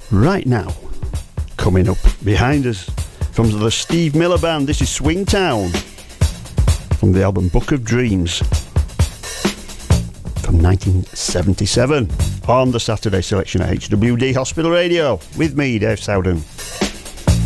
Right now, coming up behind us from the Steve Miller Band, this is Swingtown from the album Book of Dreams from 1977 on the Saturday Selection at HWD Hospital Radio with me, Dave Sowden.